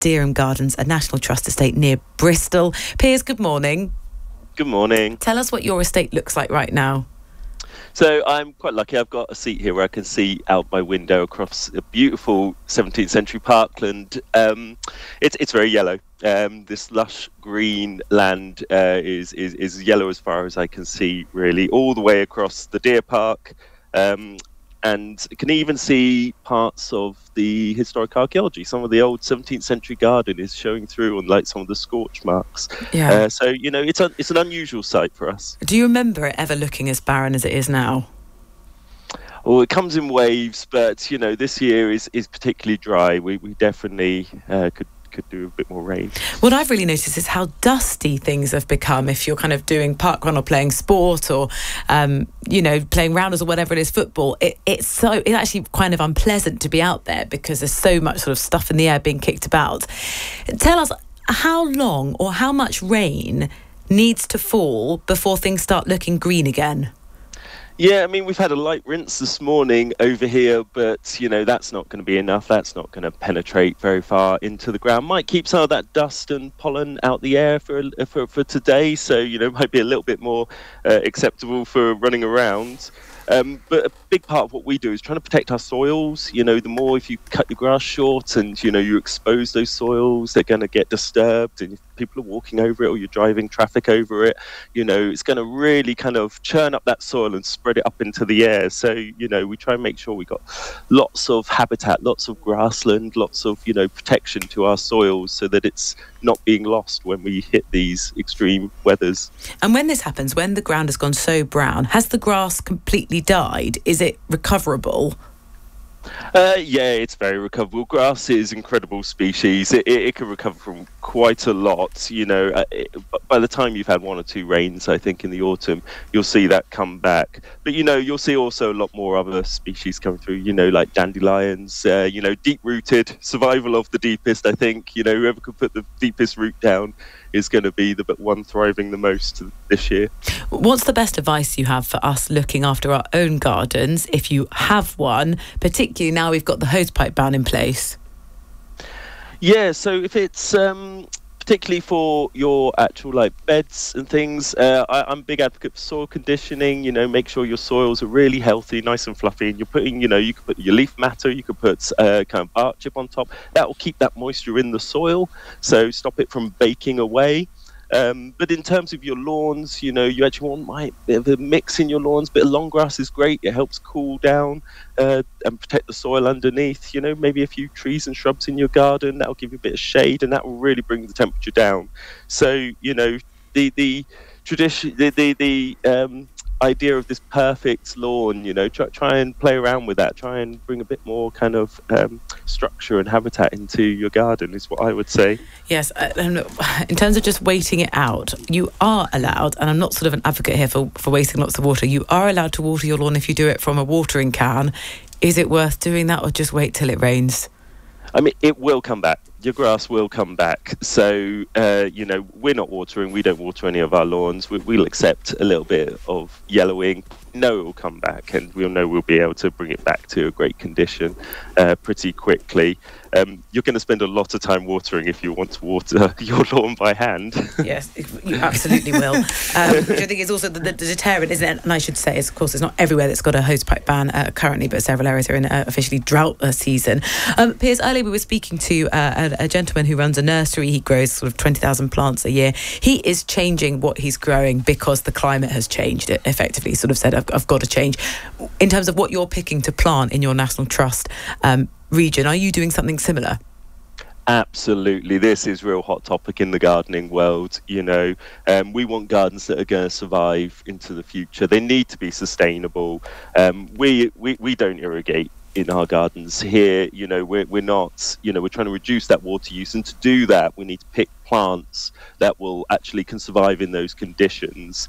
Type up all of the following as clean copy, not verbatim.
Dereham Gardens, a National Trust estate near Bristol. Piers, good morning. Good morning. Tell us what your estate looks like right now. So I'm quite lucky. I've got a seat here where I can see out my window across a beautiful 17th century parkland. It's very yellow. This lush green land is yellow as far as I can see, really, all the way across the deer park. And you can even see parts of the historic archaeology. Some of the old 17th century garden is showing through on like some of the scorch marks. Yeah. So, you know, it's an unusual sight for us. Do you remember it ever looking as barren as it is now? Well, it comes in waves, but, you know, this year is particularly dry. We definitely could do a bit more rain. What I've really noticed is how dusty things have become if you're kind of doing parkrun or playing sport or, you know, playing rounders or whatever it is, football. It's actually kind of unpleasant to be out there because there's so much sort of stuff in the air being kicked about. Tell us, how long or how much rain needs to fall before things start looking green again? Yeah, I mean, we've had a light rinse this morning over here, but, you know, that's not going to be enough. That's not going to penetrate very far into the ground. Might keep some of that dust and pollen out the air for today, so, you know, might be a little bit more acceptable for running around. But a big part of what we do is trying to protect our soils. You know, the more if you cut your grass short and, you know, you expose those soils, they're going to get disturbed. And if people are walking over it or you're driving traffic over it, you know, it's going to really kind of churn up that soil and spread it up into the air. So, you know, we try and make sure we got lots of habitat, lots of grassland, lots of, you know, protection to our soils so that it's not being lost when we hit these extreme weathers. And when this happens, when the ground has gone so brown, has the grass completely died? Is it recoverable? Yeah, it's very recoverable. Grass is incredible species. It can recover from quite a lot. You know, by the time you've had one or two rains, I think in the autumn, you'll see that come back. But, you know, you'll see also a lot more other species come through, you know, like dandelions, you know, deep-rooted, survival of the deepest, I think. You know, whoever could put the deepest root down is going to be the one thriving the most this year. What's the best advice you have for us looking after our own gardens, if you have one, particularly now we've got the hosepipe ban in place? Yeah, so if it's particularly for your actual like beds and things, I'm a big advocate for soil conditioning. You know, make sure your soils are really healthy, nice and fluffy, and you're putting, you know, you could put your leaf matter, you could put kind of bark chip on top. That will keep that moisture in the soil, so stop it from baking away. But in terms of your lawns, you know, you actually want a bit of a mix in your lawns. Bit of long grass is great. It helps cool down and protect the soil underneath. You know, maybe a few trees and shrubs in your garden. That'll give you a bit of shade, and that will really bring the temperature down. So, you know, the tradition, the idea of this perfect lawn, you know, try and play around with that. Try and bring a bit more kind of structure and habitat into your garden is what I would say. Yes, in terms of just waiting it out, you are allowed, and I'm not sort of an advocate here for wasting lots of water, you are allowed to water your lawn if you do it from a watering can. Is it worth doing that or just wait till it rains? I mean, it will come back. Your grass will come back. So, you know, we're not watering. We don't water any of our lawns. We'll accept a little bit of yellowing. Know it will come back, and we'll know we'll be able to bring it back to a great condition pretty quickly. You're going to spend a lot of time watering if you want to water your lawn by hand. Yes, you absolutely will. Which I think is also the deterrent, isn't it? And I should say, of course, it's not everywhere that's got a hosepipe ban currently, but several areas are in officially drought season. Piers, earlier we were speaking to a gentleman who runs a nursery. He grows sort of 20,000 plants a year. He is changing what he's growing because the climate has changed. It effectively sort of said, I've got to change. In terms of what you're picking to plant in your National Trust region, are you doing something similar? Absolutely. This is a real hot topic in the gardening world. You know, we want gardens that are going to survive into the future. They need to be sustainable. We don't irrigate in our gardens here. You know, we're not, you know, we're trying to reduce that water use, and to do that we need to pick plants that will actually can survive in those conditions.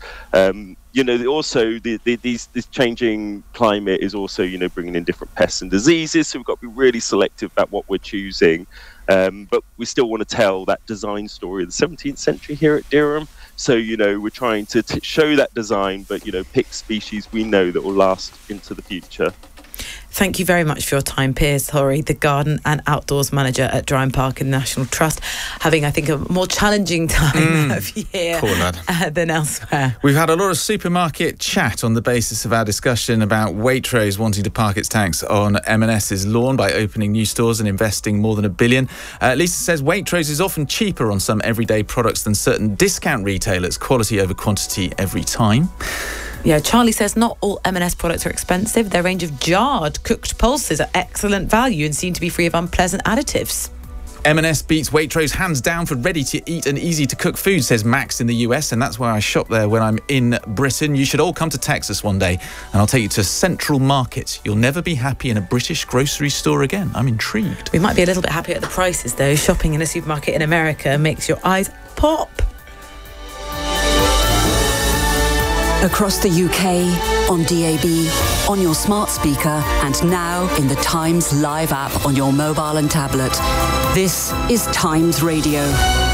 You know, also this changing climate is also, you know, bringing in different pests and diseases, so we've got to be really selective about what we're choosing. But we still want to tell that design story of the 17th century here at Dereham. So, you know, we're trying to show that design, but, you know, pick species we know that will last into the future. Thank you very much for your time, Piers Horry, the Garden and Outdoors Manager at Dryme Park in the National Trust, having, I think, a more challenging time of year than elsewhere. We've had a lot of supermarket chat on the basis of our discussion about Waitrose wanting to park its tanks on M&S's lawn by opening new stores and investing more than $1 billion. Lisa says Waitrose is often cheaper on some everyday products than certain discount retailers. Quality over quantity every time. Yeah, Charlie says not all M&S products are expensive. Their range of jarred cooked pulses are excellent value and seem to be free of unpleasant additives. M&S beats Waitrose hands down for ready-to-eat and easy-to-cook food, says Max in the US, and that's why I shop there when I'm in Britain. You should all come to Texas one day, and I'll take you to Central Market. You'll never be happy in a British grocery store again. I'm intrigued. We might be a little bit happier at the prices, though. Shopping in a supermarket in America makes your eyes pop. Across the UK, on DAB, on your smart speaker, and now in the Times Live app on your mobile and tablet. This is Times Radio.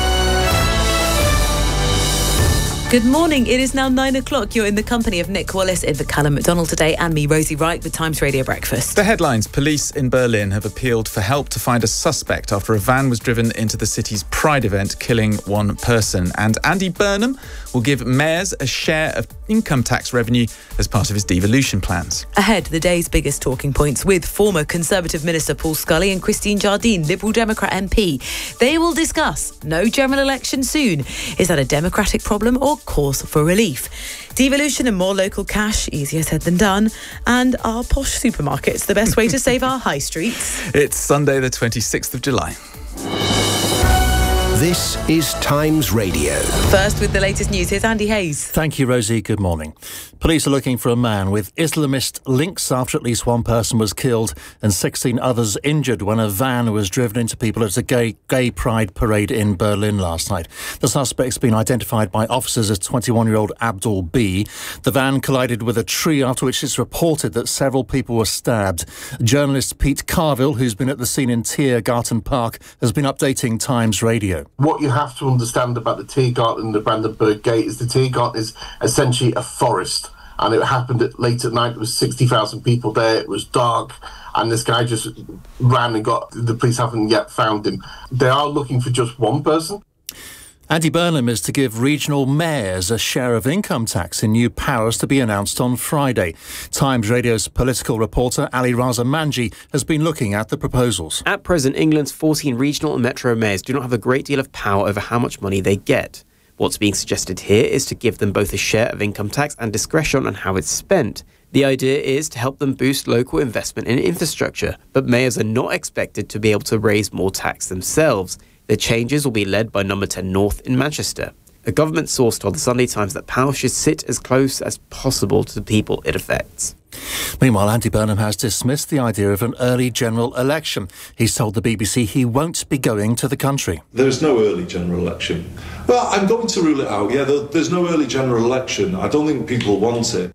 Good morning. It is now 9 o'clock. You're in the company of Nick Wallace in for Callum McDonald today and me, Rosie Wright, with Times Radio Breakfast. The headlines. Police in Berlin have appealed for help to find a suspect after a van was driven into the city's Pride event, killing one person. And Andy Burnham will give mayors a share of income tax revenue as part of his devolution plans. Ahead, the day's biggest talking points with former Conservative Minister Paul Scully and Christine Jardine, Liberal Democrat MP. They will discuss no general election soon. Is that a democratic problem or cause for relief? Devolution and more local cash, easier said than done. And are posh supermarkets the best way to save our high streets? It's Sunday the 26th of July. This is Times Radio. First with the latest news, here's Andy Hayes. Thank you, Rosie. Good morning. Police are looking for a man with Islamist links after at least one person was killed and 16 others injured when a van was driven into people at a gay pride parade in Berlin last night. The suspect's been identified by officers as 21-year-old Abdul B. The van collided with a tree, after which it's reported that several people were stabbed. Journalist Pete Carville, who's been at the scene in Tiergarten Park, has been updating Times Radio. What you have to understand about the Tiergarten and the Brandenburg Gate is the Tiergarten is essentially a forest, and it happened late at night. There was 60,000 people there. It was dark, and this guy just ran and the police haven't yet found him. They are looking for just one person. Andy Burnham is to give regional mayors a share of income tax in new powers to be announced on Friday. Times Radio's political reporter Ali Raza Manji has been looking at the proposals. At present, England's 14 regional and metro mayors do not have a great deal of power over how much money they get. What's being suggested here is to give them both a share of income tax and discretion on how it's spent. The idea is to help them boost local investment in infrastructure, but mayors are not expected to be able to raise more tax themselves. The changes will be led by Number 10 North in Manchester. A government source told the Sunday Times that power should sit as close as possible to the people it affects. Meanwhile, Andy Burnham has dismissed the idea of an early general election. He's told the BBC he won't be going to the country. There's no early general election. Well, I'm going to rule it out. Yeah, there's no early general election. I don't think people want it.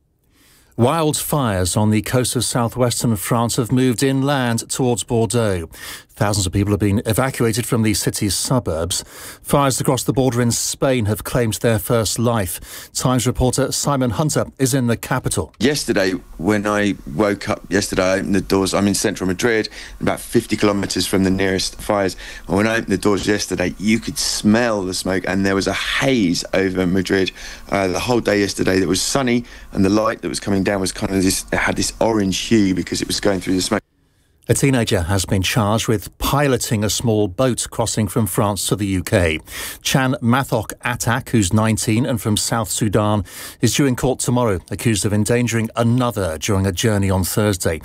Wildfires on the coast of southwestern France have moved inland towards Bordeaux. Thousands of people have been evacuated from the city's suburbs. Fires across the border in Spain have claimed their first life. Times reporter Simon Hunter is in the capital. Yesterday, when I woke up I opened the doors. I'm in central Madrid, about 50 kilometres from the nearest fires. And when I opened the doors yesterday, you could smell the smoke, and there was a haze over Madrid. The whole day yesterday, it was sunny, and the light that was coming down was kind of it had this orange hue because it was going through the smoke. A teenager has been charged with piloting a small boat crossing from France to the UK. Chan Mathok Atak, who's 19 and from South Sudan, is due in court tomorrow, accused of endangering another during a journey on Thursday.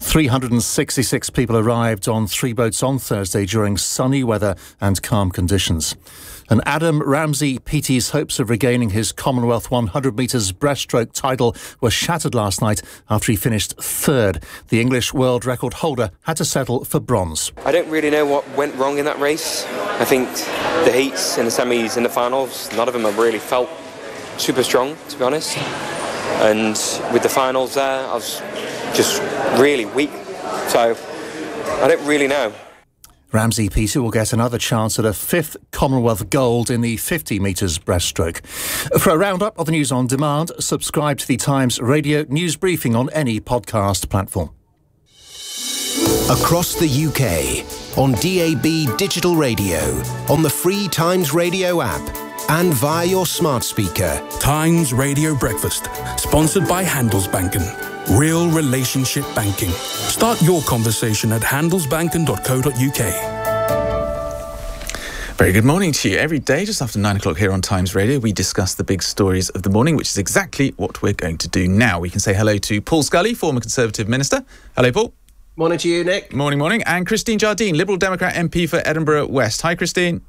366 people arrived on 3 boats on Thursday during sunny weather and calm conditions. And Adam Ramsey-Petey's hopes of regaining his Commonwealth 100 metres breaststroke title were shattered last night after he finished third. The English world record holder had to settle for bronze. I don't really know what went wrong in that race. I think the heats and the semis and the finals, none of them have really felt super strong, to be honest. And with the finals there, I was just really weak. So I don't really know. Ramsey-Petey will get another chance at a 5th Commonwealth gold in the 50 metres breaststroke. For a roundup of the news on demand, subscribe to the Times Radio news briefing on any podcast platform. Across the UK, on DAB digital radio, on the free Times Radio app, and via your smart speaker. Times Radio Breakfast, sponsored by Handelsbanken. Real relationship banking. Start your conversation at handelsbanken.co.uk. Very good morning to you. Every day, just after 9 o'clock here on Times Radio, we discuss the big stories of the morning, which is exactly what we're going to do now. We can say hello to Paul Scully, former Conservative Minister. Hello, Paul. Morning to you, Nick. Morning, morning. And Christine Jardine, Liberal Democrat MP for Edinburgh West. Hi, Christine.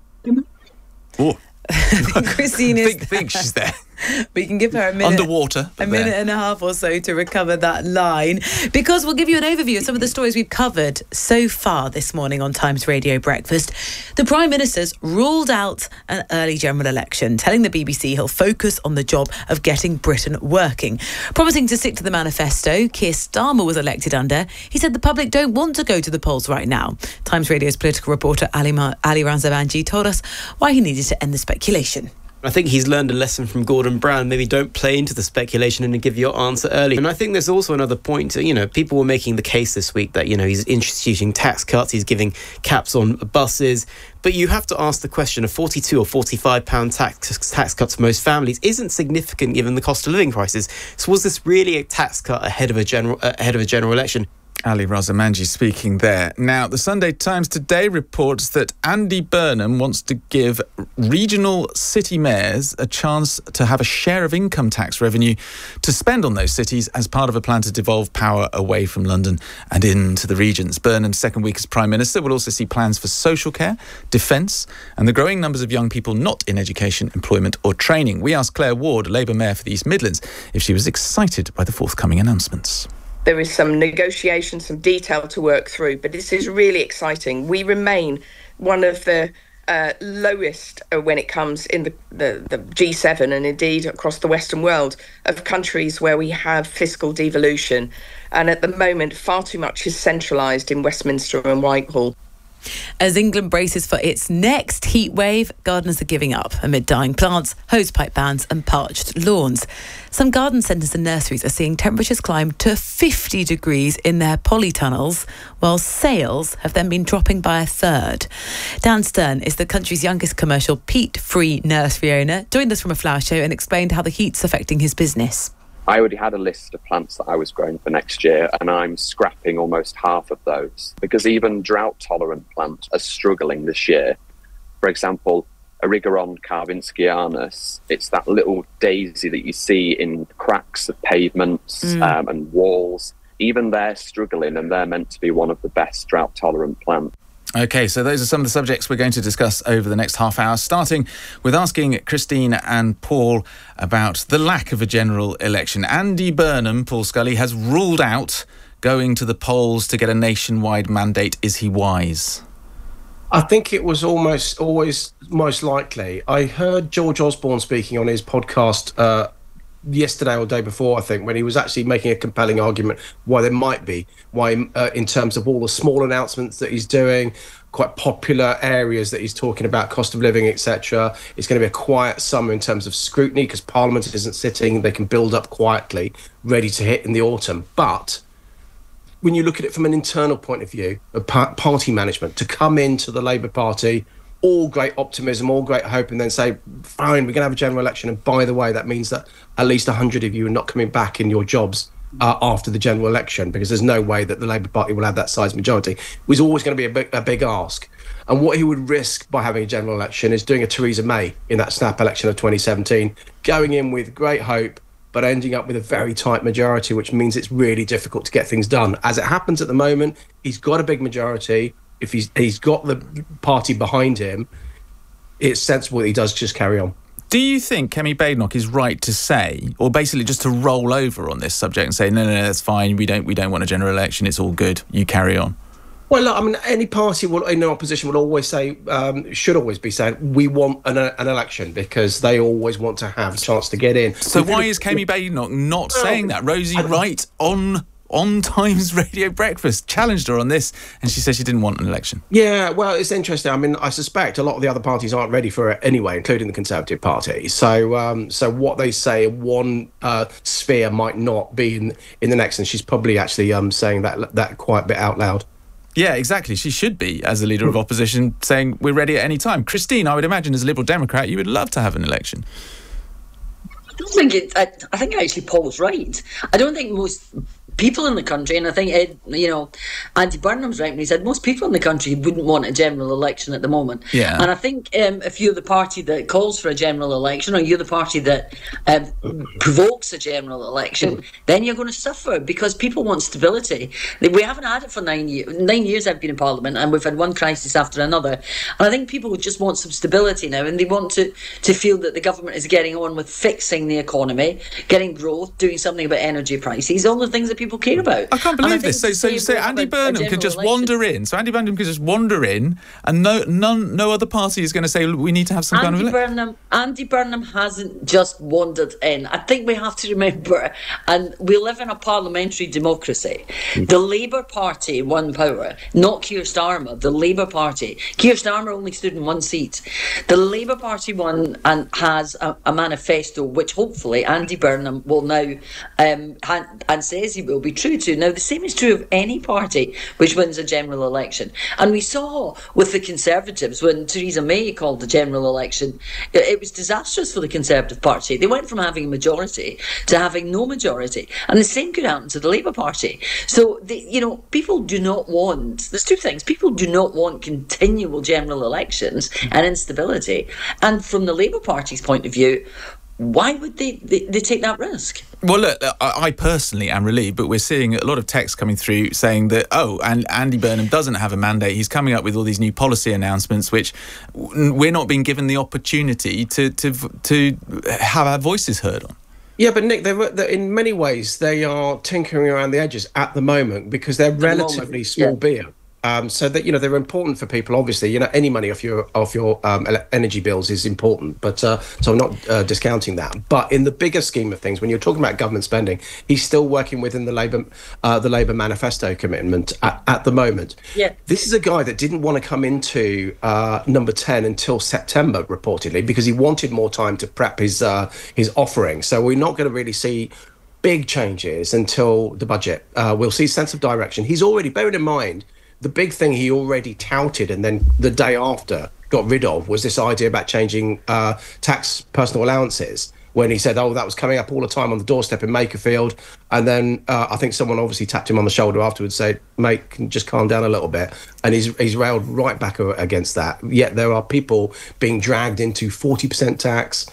Oh. Christine is think she's there. We can give her a minute. Underwater. A minute and a half or so to recover that line, because we'll give you an overview of some of the stories we've covered so far this morning on Times Radio Breakfast. The Prime Minister's ruled out an early general election, telling the BBC he'll focus on the job of getting Britain working. Promising to stick to the manifesto Keir Starmer was elected under, he said the public don't want to go to the polls right now. Times Radio's political reporter Ali Ranzavanji told us why he needed to end the speculation. I think he's learned a lesson from Gordon Brown. Maybe don't play into the speculation and give your answer early. And I think there's also another point. People were making the case this week that, he's instituting tax cuts, he's giving caps on buses. But you have to ask the question, a £42 or £45 tax cut for most families isn't significant given the cost of living crisis. So was this really a tax cut ahead of a general election? Ali Razamanji speaking there. Now, the Sunday Times today reports that Andy Burnham wants to give regional city mayors a chance to have a share of income tax revenue to spend on those cities as part of a plan to devolve power away from London and into the regions. Burnham's second week as Prime Minister will also see plans for social care, defence and the growing numbers of young people not in education, employment or training. We asked Claire Ward, Labour Mayor for the East Midlands, if she was excited by the forthcoming announcements. There is some negotiation, some detail to work through, but this is really exciting. We remain one of the lowest when it comes in the G7 and indeed across the Western world of countries where we have fiscal devolution. And at the moment, far too much is centralised in Westminster and Whitehall. As England braces for its next heat wave, gardeners are giving up amid dying plants, hosepipe bans and parched lawns. Some garden centres and nurseries are seeing temperatures climb to 50 degrees in their polytunnels, while sales have then been dropping by a third. Dan Stern is the country's youngest commercial peat-free nursery owner, joined us from a flower show and explained how the heat's affecting his business. I already had a list of plants that I was growing for next year, and I'm scrapping almost half of those because even drought-tolerant plants are struggling this year. For example, Erigeron carvinskianus, it's that little daisy that you see in cracks of pavements and walls. Even they're struggling, and they're meant to be one of the best drought-tolerant plants. OK, so those are some of the subjects we're going to discuss over the next half hour, starting with asking Christine and Paul about the lack of a general election. Andy Burnham, Paul Scully, has ruled out going to the polls to get a nationwide mandate. Is he wise? I think it was almost always most likely. I heard George Osborne speaking on his podcast yesterday or day before, I think, when he was actually making a compelling argument why there might be, in terms of all the small announcements that he's doing, quite popular areas that he's talking about, cost of living, etc. It's going to be a quiet summer in terms of scrutiny because Parliament isn't sitting. They can build up quietly, ready to hit in the autumn. But when you look at it from an internal point of view, of party management, to come into the Labour Party, all great optimism, all great hope, and then say, fine, we're going to have a general election. And by the way, that means that at least 100 of you are not coming back in your jobs after the general election, because there's no way that the Labour Party will have that size majority. It was always going to be a big ask. And what he would risk by having a general election is doing a Theresa May in that snap election of 2017, going in with great hope, but ending up with a very tight majority, which means it's really difficult to get things done. As it happens at the moment, he's got a big majority. If he's got the party behind him, it's sensible that he does just carry on. Do you think Kemi Badenoch is right to say, or basically just to roll over on this subject and say, no, that's fine, we don't want a general election, it's all good, you carry on? Well, look, I mean, any party in opposition will always say, should always be saying, we want an election, because they always want to have a chance to get in. So why is Kemi Badenoch not saying that? Rosie Wright on Times Radio Breakfast challenged her on this, and she said she didn't want an election. Yeah, well, it's interesting. I mean, I suspect a lot of the other parties aren't ready for it anyway, including the Conservative Party. So what they say in one sphere might not be in the next, and she's probably actually saying that quite a bit out loud. Yeah, exactly. She should be, as a leader of opposition, saying we're ready at any time. Christine, I would imagine as a Liberal Democrat, you would love to have an election. I don't think I think actually Paul's right. I don't think most people in the country, and I think Andy Burnham's right when he said most people in the country wouldn't want a general election at the moment. Yeah. And I think if you're the party that calls for a general election, or you're the party that provokes a general election, then you're going to suffer, because people want stability. We haven't had it for 9 years. 9 years I've been in Parliament, and we've had one crisis after another. And I think people just want some stability now, and they want to feel that the government is getting on with fixing the economy, getting growth, doing something about energy prices, all the things that people care about. I can't believe this. So you say Andy Burnham could just wander in. So Andy Burnham could just wander in, and no other party is going to say we need to have some kind of election. Andy Burnham hasn't just wandered in. I think we have to remember, and we live in a parliamentary democracy. The Labour Party won power, not Keir Starmer. The Labour Party. Keir Starmer only stood in one seat. The Labour Party won and has a manifesto which hopefully Andy Burnham will now and says he will be true to. Now, the same is true of any party which wins a general election. And we saw with the Conservatives, when Theresa May called the general election, it was disastrous for the Conservative Party. They went from having a majority to having no majority. And the same could happen to the Labour Party. So, people do not want... There's two things. People do not want continual general elections and instability. And from the Labour Party's point of view, why would they take that risk? Well, look, I personally am relieved, but we're seeing a lot of text coming through saying that, and Andy Burnham doesn't have a mandate. He's coming up with all these new policy announcements, which we're not being given the opportunity to have our voices heard on. Yeah, but Nick, they're in many ways, they are tinkering around the edges at the moment because they're relatively small beer. So that they're important for people. Obviously, any money off your energy bills is important. But so I'm not discounting that. But in the bigger scheme of things, when you're talking about government spending, he's still working within the Labour manifesto commitment at the moment. Yeah, this is a guy that didn't want to come into number 10 until September, reportedly, because he wanted more time to prep his offering. So we're not going to really see big changes until the budget. We'll see sense of direction. He's already, bearing in mind, the big thing he already touted and then the day after got rid of was this idea about changing tax personal allowances, when he said, that was coming up all the time on the doorstep in Makerfield. And then I think someone obviously tapped him on the shoulder afterwards, said, mate, can you just calm down a little bit? And he's railed right back against that. Yet there are people being dragged into 40% tax,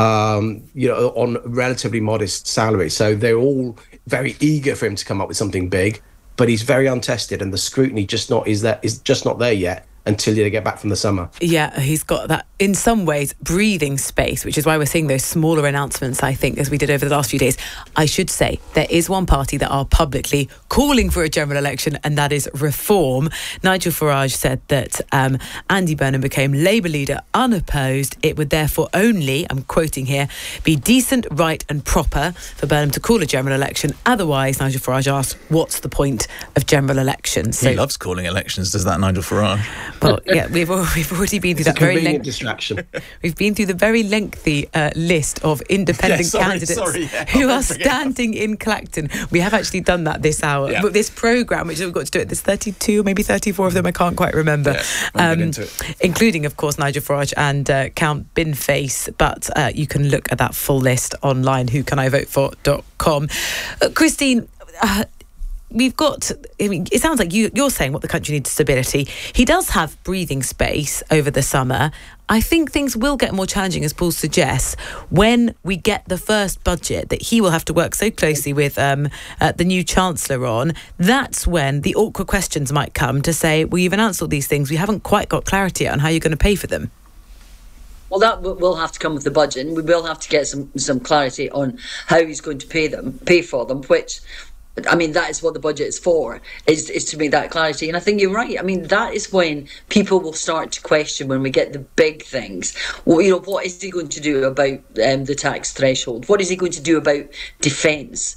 on relatively modest salaries. So they're all very eager for him to come up with something big. But he's very untested, and the scrutiny is just not there yet until you get back from the summer. Yeah, he's got that, in some ways, breathing space, which is why we're seeing those smaller announcements, I think, as we did over the last few days. I should say, there is one party that are publicly calling for a general election, and that is Reform. Nigel Farage said that Andy Burnham became Labour leader unopposed. It would therefore only, I'm quoting here, be decent, right and proper for Burnham to call a general election. Otherwise, Nigel Farage asked, what's the point of general elections? He loves calling elections, does that Nigel Farage? Well, yeah, we've already been through that very lengthy distraction. We've been through the very lengthy list of independent candidates who are standing in Clacton. We have actually done that this hour, but this programme, which we've got to do it. There's 32, maybe 34 of them. I can't quite remember, including, of course, Nigel Farage and Count Binface. But you can look at that full list online. WhoCanIVoteFor.com. Christine. We've got, it sounds like you're saying what the country needs stability. He does have breathing space over the summer. I think things will get more challenging, as Paul suggests, when we get the first budget that he will have to work so closely with the new Chancellor on. That's when the awkward questions might come to say, well, you've announced all these things. We haven't quite got clarity on how you're going to pay for them. Well, that will have to come with the budget, and we will have to get some clarity on how he's going to pay for them, which... I mean, that is what the budget is for, is to make that clarity. And I think you're right. I mean, that is when people will start to question, when we get the big things. Well, what is he going to do about the tax threshold? What is he going to do about defence?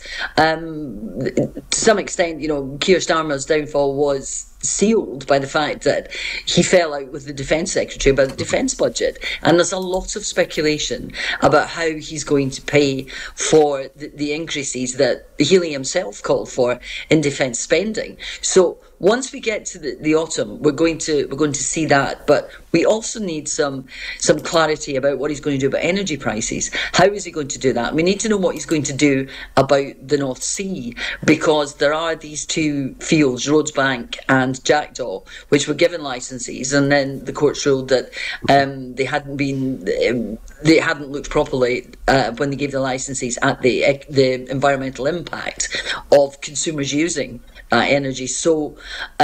To some extent, Keir Starmer's downfall was sealed by the fact that he fell out with the Defence Secretary about the defence budget. And there's a lot of speculation about how he's going to pay for the increases that Healy himself called for in defence spending. So once we get to the autumn, we're going to see that. But we also need some clarity about what he's going to do about energy prices. How is he going to do that? We need to know what he's going to do about the North Sea, because there are these two fields, Rosebank and Jackdaw, which were given licences, and then the courts ruled that they hadn't looked properly when they gave the licences at the environmental impact of consumers using energy. So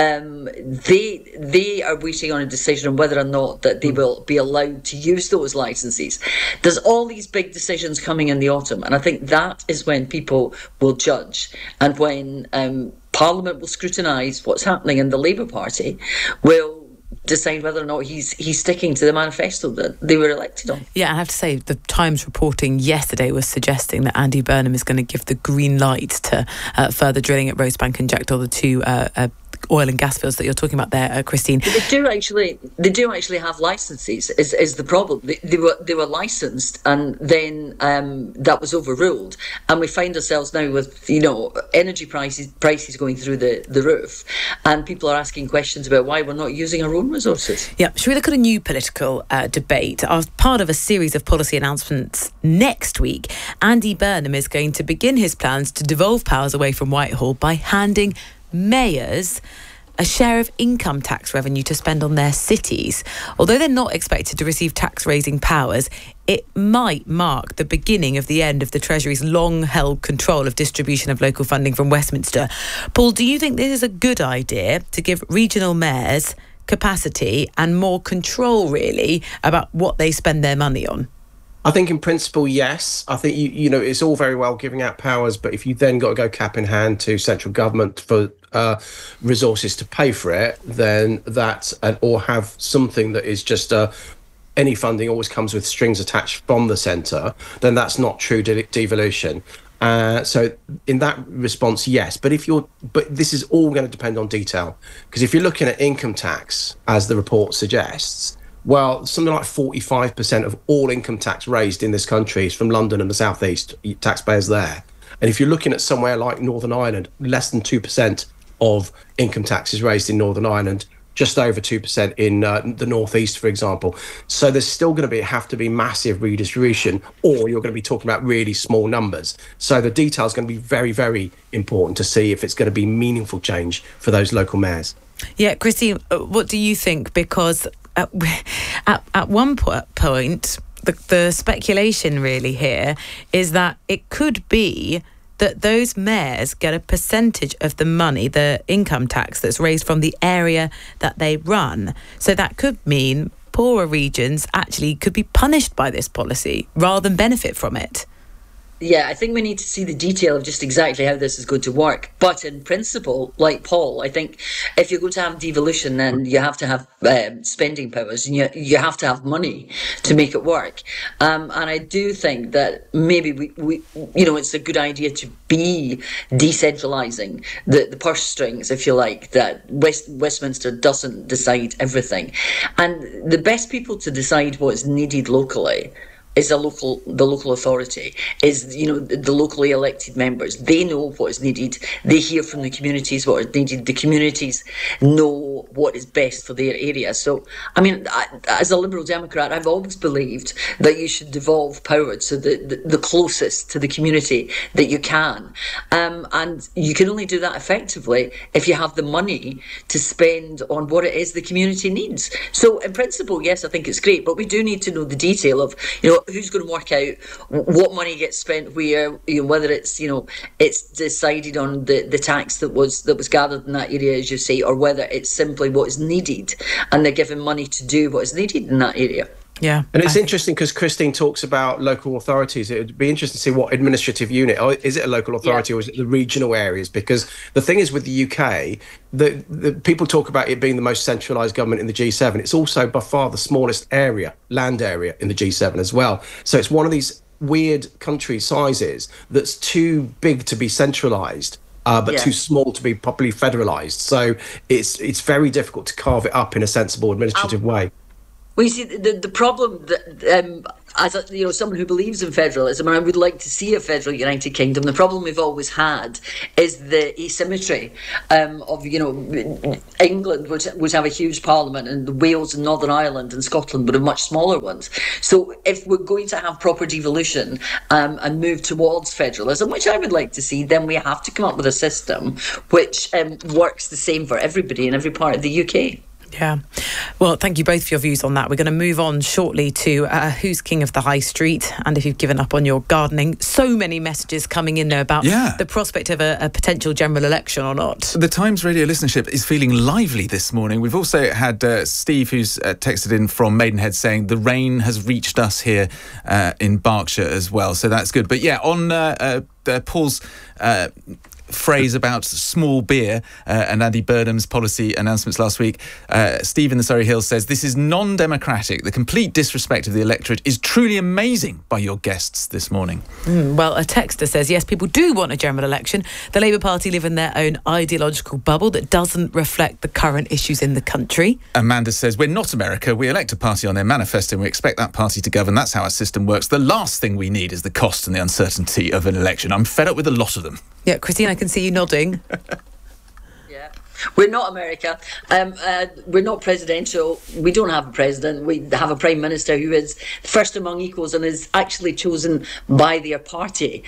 they are waiting on a decision on whether or not that they will be allowed to use those licences. There's all these big decisions coming in the autumn, and I think that is when people will judge, and when Parliament will scrutinise what's happening, and the Labour Party will decide whether or not he's sticking to the manifesto that they were elected on. Yeah, I have to say, the Times reporting yesterday was suggesting that Andy Burnham is going to give the green light to further drilling at Rosebank and Jackdaw, the two oil and gas fields that you're talking about there, Christine. But they do actually have licences. Is the problem? They were licensed, and then that was overruled, and we find ourselves now with energy prices going through the roof, and people are asking questions about why we're not using our own resources. Yeah, should we look at a new political debate? As part of a series of policy announcements next week, Andy Burnham is going to begin his plans to devolve powers away from Whitehall by handing mayors a share of income tax revenue to spend on their cities. Although they're not expected to receive tax-raising powers, it might mark the beginning of the end of the Treasury's long-held control of distribution of local funding from Westminster. Paul, do you think this is a good idea to give regional mayors capacity and more control, really, about what they spend their money on? I think in principle, yes. I think, it's all very well giving out powers, but if you then got to go cap in hand to central government for resources to pay for it, then or have something that is just any funding always comes with strings attached from the centre, then that's not true devolution. So in that response, yes. But this is all going to depend on detail, because if you're looking at income tax, as the report suggests, well, something like 45% of all income tax raised in this country is from London and the South East, taxpayers there. And if you're looking at somewhere like Northern Ireland, less than 2% of income tax is raised in Northern Ireland, just over 2% in the North East, for example. So there's still going to have to be massive redistribution, or you're going to be talking about really small numbers. So the detail is going to be very, very important to see if it's going to be meaningful change for those local mayors. Yeah, Christine, what do you think? Because at one point, the speculation really here is that it could be that those mayors get a percentage of the money, the income tax that's raised from the area that they run. So that could mean poorer regions actually could be punished by this policy rather than benefit from it. Yeah, I think we need to see the detail of just exactly how this is going to work. But in principle, like Paul, I think if you're going to have devolution, then you have to have spending powers, and you have to have money to make it work. And I do think that maybe we it's a good idea to be decentralising the purse strings, if you like, that Westminster doesn't decide everything. And the best people to decide what is needed locally is the local authority, is the locally elected members. They know what is needed. They hear from the communities what is needed. The communities know what is best for their area. So, I mean, as a Liberal Democrat, I've always believed that you should devolve power to the closest to the community that you can, and you can only do that effectively if you have the money to spend on what it is the community needs. So, in principle, yes, I think it's great, but we do need to know the detail of who's going to work out what money gets spent where, whether it's it's decided on the tax that was gathered in that area, as you say, or whether it's simply what is needed and they're given money to do what is needed in that area. Yeah. And it's interesting because Christine talks about local authorities. It would be interesting to see what administrative unit, or is it a local authority or is it the regional areas? Because the thing is with the UK, the people talk about it being the most centralised government in the G7. It's also by far the smallest land area in the G7 as well. So it's one of these weird country sizes that's too big to be centralised. But too small to be properly federalised. So it's very difficult to carve it up in a sensible administrative way. Well, you see, the problem that as someone who believes in federalism, and I would like to see a federal United Kingdom, the problem we've always had is the asymmetry of, England would have a huge parliament, and Wales and Northern Ireland and Scotland would have much smaller ones. So if we're going to have proper devolution and move towards federalism, which I would like to see, then we have to come up with a system which works the same for everybody in every part of the UK. Yeah. Well, thank you both for your views on that. We're going to move on shortly to who's king of the high street, and if you've given up on your gardening. So many messages coming in there about the prospect of a potential general election or not. The Times Radio listenership is feeling lively this morning. We've also had Steve, who's texted in from Maidenhead, saying the rain has reached us here in Berkshire as well, so that's good. But on Paul's phrase about small beer and Andy Burnham's policy announcements last week, Steve in the Surrey Hills says, this is non-democratic. The complete disrespect of the electorate is truly amazing by your guests this morning. Well, a texter says, yes, people do want a general election. The Labour Party live in their own ideological bubble that doesn't reflect the current issues in the country. Amanda says, we're not America. We elect a party on their manifesto and we expect that party to govern. That's how our system works. The last thing we need is the cost and the uncertainty of an election. I'm fed up with a lot of them. Yeah, Christine, I can see you nodding. Yeah, we're not America. We're not presidential. We don't have a president. We have a prime minister who is first among equals and is actually chosen by their party.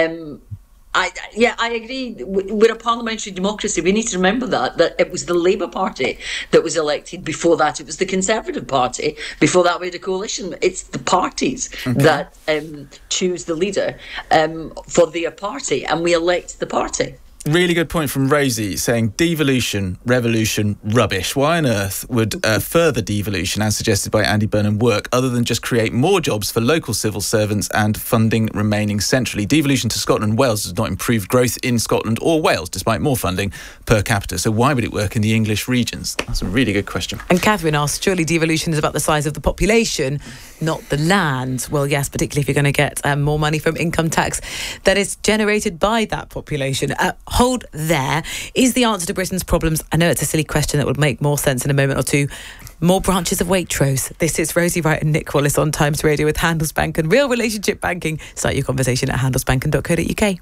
I agree. We're a parliamentary democracy. We need to remember that it was the Labour Party that was elected. Before that, it was the Conservative Party. Before that, we had a coalition. It's the parties that choose the leader for their party, and we elect the party. Really good point from Rosie, saying devolution, revolution, rubbish. Why on earth would further devolution, as suggested by Andy Burnham, work other than just create more jobs for local civil servants and funding remaining centrally? Devolution to Scotland and Wales does not improve growth in Scotland or Wales, despite more funding per capita. So why would it work in the English regions? That's a really good question. And Catherine asked, surely devolution is about the size of the population, not the land. Well, yes, particularly if you're going to get more money from income tax that is generated by that population. Hold there. Is the answer to Britain's problems? I know it's a silly question that would make more sense in a moment or two. More branches of Waitrose. This is Rosie Wright and Nick Wallace on Times Radio with Handelsbanken Real Relationship Banking. Start your conversation at handelsbanken.co.uk.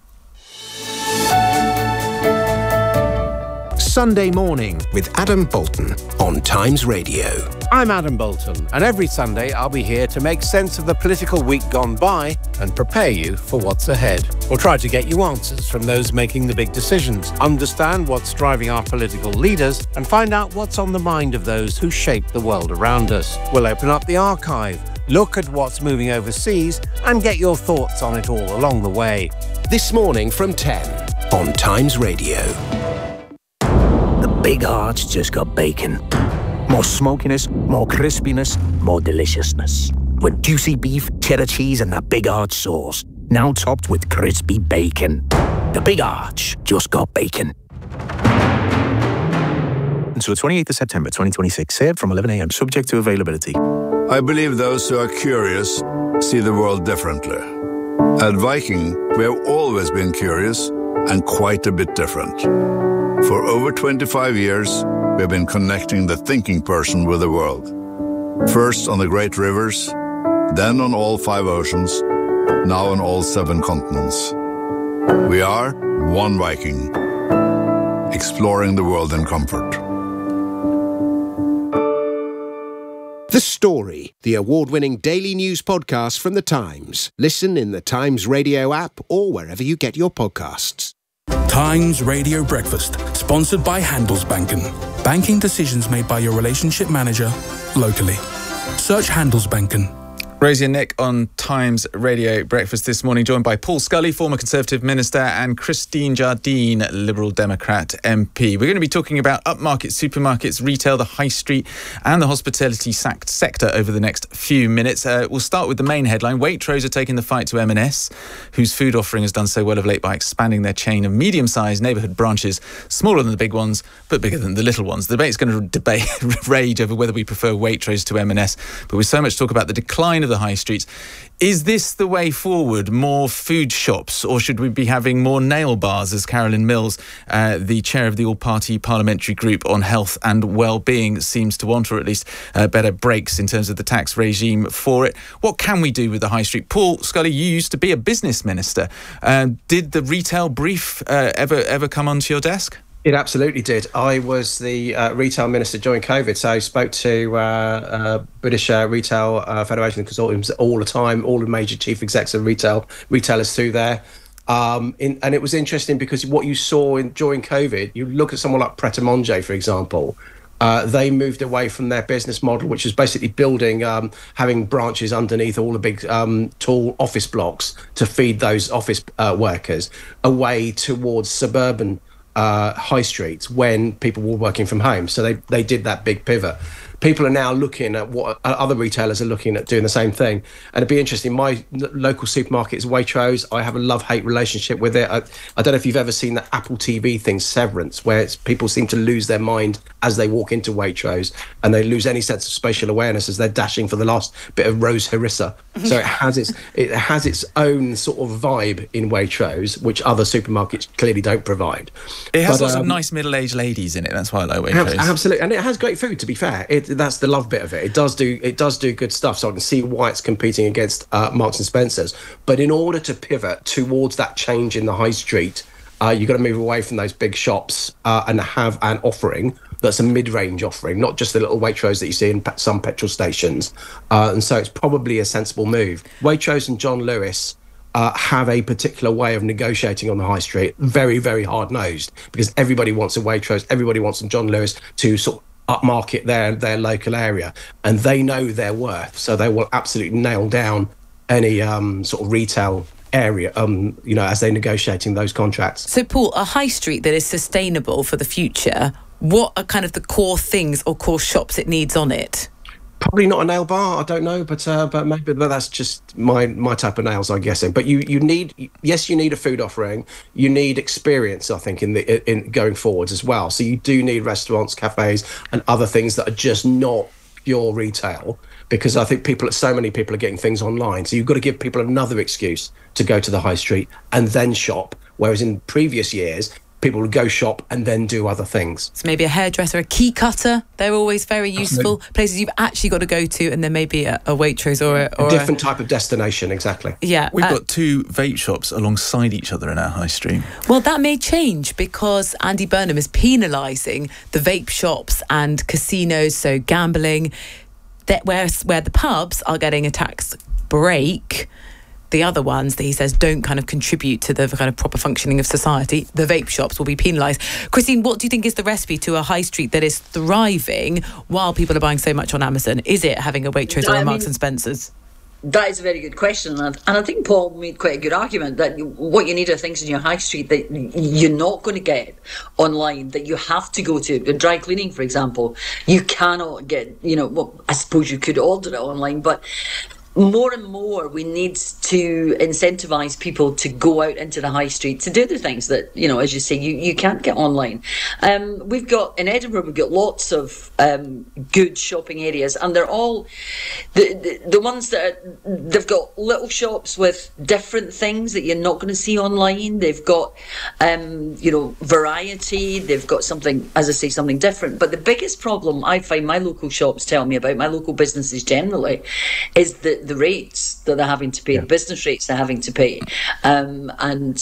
Sunday Morning with Adam Bolton on Times Radio. I'm Adam Bolton, and every Sunday I'll be here to make sense of the political week gone by and prepare you for what's ahead. We'll try to get you answers from those making the big decisions, understand what's driving our political leaders, and find out what's on the mind of those who shape the world around us. We'll open up the archive, look at what's moving overseas, and get your thoughts on it all along the way. This morning from 10 on Times Radio. The Big Arch just got bacon. More smokiness, more crispiness, more deliciousness. With juicy beef, cheddar cheese and that Big Arch sauce. Now topped with crispy bacon. The Big Arch just got bacon. Until the 28th of September 2026, served from 11 a.m, subject to availability. I believe those who are curious see the world differently. At Viking, we have always been curious and quite a bit different. For over 25 years, we have been connecting the thinking person with the world. First on the great rivers, then on all 5 oceans, now on all 7 continents. We are one Viking, exploring the world in comfort. The Story, the award-winning daily news podcast from The Times. Listen in the Times Radio app or wherever you get your podcasts. Times Radio Breakfast, sponsored by Handelsbanken. Banking decisions made by your relationship manager locally. Search Handelsbanken. Rosie and Nick on Times Radio Breakfast this morning, joined by Paul Scully, former Conservative Minister, and Christine Jardine, Liberal Democrat MP. We're going to be talking about upmarket supermarkets, retail, the high street and the hospitality sector over the next few minutes. We'll start with the main headline. Waitrose are taking the fight to M&S, whose food offering has done so well of late by expanding their chain of medium-sized neighbourhood branches, smaller than the big ones, but bigger than the little ones. The debate's going to rage over whether we prefer Waitrose to M&S, but with so much talk about the decline of the high streets. Is this the way forward? More food shops, or should we be having more nail bars, as Carolyn Mills, the chair of the all-party parliamentary group on health and well-being, seems to want, or at least better breaks in terms of the tax regime for it? What can we do with the high street? Paul Scully, you used to be a business minister. Did the retail brief ever come onto your desk? It absolutely did. I was the retail minister during COVID, so I spoke to British Retail Federation consortiums all the time, all the major chief execs of retailers through there. And it was interesting because what you saw during COVID, you look at someone like Pret a Manger, for example, they moved away from their business model, which is basically building, having branches underneath all the big tall office blocks to feed those office workers, away towards suburban high streets when people were working from home. So they did that big pivot. People are now looking at what other retailers are looking at doing the same thing. And it'd be interesting. My local supermarket is Waitrose. I have a love-hate relationship with it. I don't know if you've ever seen the Apple TV thing, Severance, where people seem to lose their mind as they walk into Waitrose, and they lose any sense of spatial awareness as they're dashing for the last bit of rose harissa. So it has its own sort of vibe in Waitrose, which other supermarkets clearly don't provide. It has lots of nice middle-aged ladies in it. That's why I like Waitrose. Absolutely, and it has great food. To be fair, that's the love bit of it. It does do good stuff. So I can see why it's competing against Marks and Spencers. But in order to pivot towards that change in the high street, you've got to move away from those big shops and have an offering that's a mid-range offering, not just the little Waitrose that you see in some petrol stations. And so it's probably a sensible move. Waitrose and John Lewis have a particular way of negotiating on the high street, very, very hard-nosed, because everybody wants a Waitrose, everybody wants a John Lewis to sort of upmarket their local area, and they know their worth, so they will absolutely nail down any sort of retail area, as they're negotiating those contracts. So, Paul, a high street that is sustainable for the future, what are kind of the core things or core shops it needs on it? Probably not a nail bar, I don't know, but maybe that's just my type of nails, I'm guessing. But you need a food offering. You need experience, I think, in going forwards as well. So you do need restaurants, cafes, and other things that are just not pure retail, because I think so many people are getting things online. So you've got to give people another excuse to go to the high street and then shop. Whereas in previous years, people would go shop and then do other things. So maybe a hairdresser, a key cutter, they're always very useful. Absolutely. Places you've actually got to go to, and then maybe a Waitrose or a different type of destination, exactly. Yeah. We've got two vape shops alongside each other in our high street. Well, that may change because Andy Burnham is penalising the vape shops and casinos, so gambling, where the pubs are getting a tax break. The other ones that he says don't kind of contribute to the kind of proper functioning of society, the vape shops will be penalised. Christine, what do you think is the recipe to a high street that is thriving while people are buying so much on Amazon? Is it having a Waitrose or a Marks and Spencers? That is a very good question, and I think Paul made quite a good argument that what you need are things in your high street that you're not going to get online, that you have to go to. Dry cleaning, for example, you cannot get, I suppose you could order it online, but more and more we need to incentivise people to go out into the high street to do the things that, as you say, you can't get online. We've got, in Edinburgh, we've got lots of good shopping areas, and they're all the ones that they've got little shops with different things that you're not going to see online. They've got variety, they've got something, as I say, something different. But the biggest problem I find my local shops tell me about, my local businesses generally, is the rates that they're having to pay, the business rates they're having to pay, and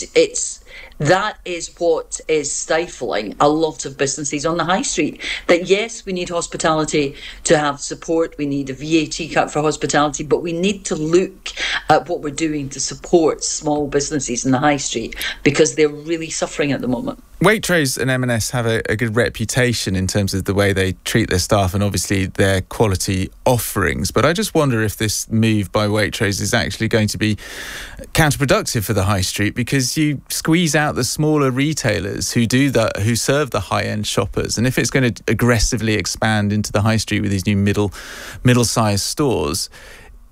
that is what is stifling a lot of businesses on the high street. That yes, we need hospitality to have support, we need a VAT cut for hospitality, but we need to look at what we're doing to support small businesses in the high street, because they're really suffering at the moment. Waitrose and M&S have a good reputation in terms of the way they treat their staff and obviously their quality offerings. But I just wonder if this move by Waitrose is actually going to be counterproductive for the high street, because you squeeze out the smaller retailers who serve the high-end shoppers. And if it's going to aggressively expand into the high street with these new middle-sized stores,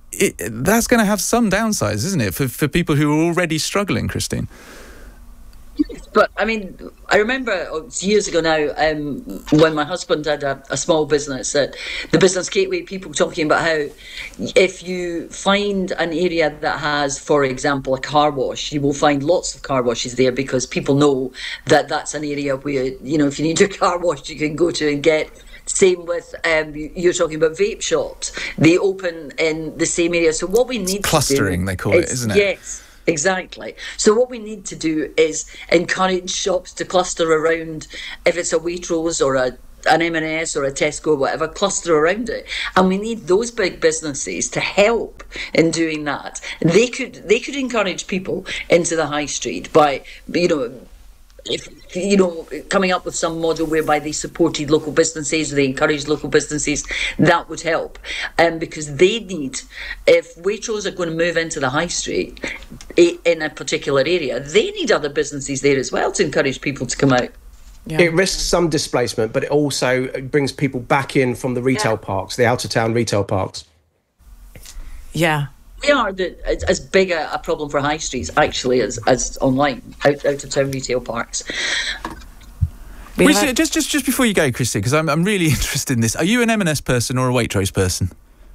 that's going to have some downsides, isn't it, for people who are already struggling, Christine? But I mean, I remember years ago now when my husband had a small business at the Business Gateway, people talking about how if you find an area that has, for example, a car wash, you will find lots of car washes there because people know that that's an area where, you know, if you need a car wash, you can go to and get. Same with, you're talking about vape shops. They open in the same area. So what we need clustering, they call it, isn't it? Yes. Exactly. So what we need to do is encourage shops to cluster around, if it's a Waitrose or an M&S or a Tesco or whatever, cluster around it. And we need those big businesses to help in doing that. They could encourage people into the high street by, coming up with some model whereby they supported local businesses, or they encouraged local businesses, that would help. Because they need, if Waitrose are going to move into the high street in a particular area, they need other businesses there as well to encourage people to come out. Yeah. It risks some displacement, but it also brings people back in from the retail parks, the out-of-town retail parks. Yeah. They are as big a problem for high streets, actually, as online, out-of-town retail parks. Just before you go, Christy, because I'm really interested in this. Are you an M&S person or a Waitrose person?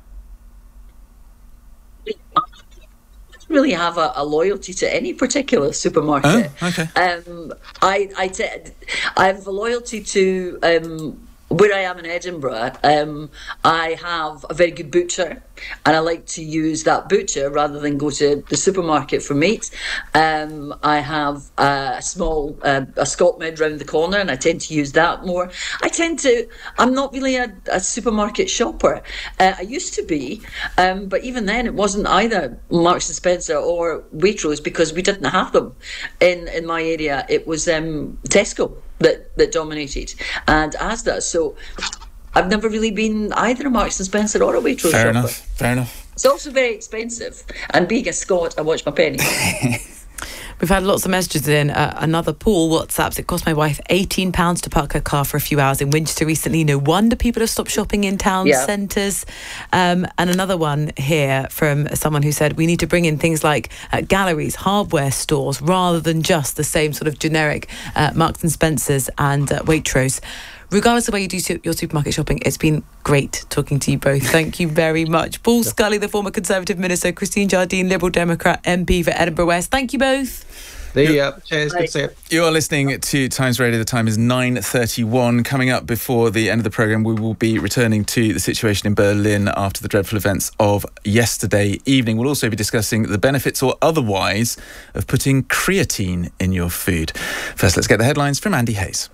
I don't really have a loyalty to any particular supermarket. Oh, okay. I have a loyalty to where I am in Edinburgh. I have a very good butcher, and I like to use that butcher rather than go to the supermarket for meat. I have a small a Scott Mid round the corner, and I tend to use that more. I'm not really a supermarket shopper. I used to be, but even then it wasn't either Marks and Spencer or Waitrose, because we didn't have them in my area. It was Tesco that dominated, and Asda. So I've never really been either a Marks and Spencer or a Waitrose shopper. Fair enough. It's also very expensive, and being a Scot, I watch my pennies. We've had lots of messages in. Another Paul WhatsApps. It cost my wife £18 to park her car for a few hours in Winchester recently. No wonder people have stopped shopping in town centres. And another one here from someone who said we need to bring in things like galleries, hardware stores, rather than just the same sort of generic Marks and Spencers and Waitrose. Regardless of where you do your supermarket shopping, it's been great talking to you both. Thank you very much. Paul Scully, the former Conservative Minister, Christine Jardine, Liberal Democrat MP for Edinburgh West. Thank you both. Cheers, good to see you. You are listening to Times Radio. The time is 9:31. Coming up before the end of the programme, we will be returning to the situation in Berlin after the dreadful events of yesterday evening. We'll also be discussing the benefits or otherwise of putting creatine in your food. First, let's get the headlines from Andy Hayes.